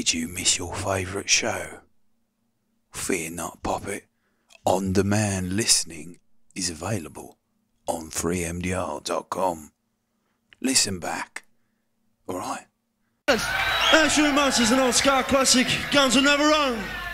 Did you miss your favourite show? Fear not, Poppet. On-demand listening is available on freemdr.com. Listen back. Alright? Asher Masters, an old ska classic, Guns Will Never Run.